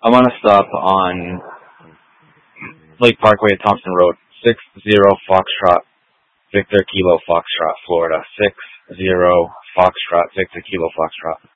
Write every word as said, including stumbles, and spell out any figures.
I'm gonna stop on Lake Parkway at Thompson Road. Six zero Foxtrot Victor Kilo Foxtrot, Florida. Six zero Foxtrot Victor Kilo Foxtrot.